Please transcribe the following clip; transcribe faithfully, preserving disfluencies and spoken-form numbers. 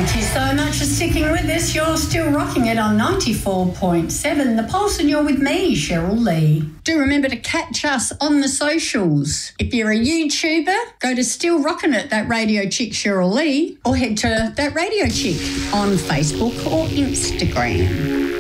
Thank you so much for sticking with us. You're still rocking it on ninety-four point seven The Pulse, and you're with me, Cheryl Lee. Do remember to catch us on the socials. If you're a YouTuber, go to Still Rockin' It, That Radio Chick Cheryl Lee, or head to That Radio Chick on Facebook or Instagram.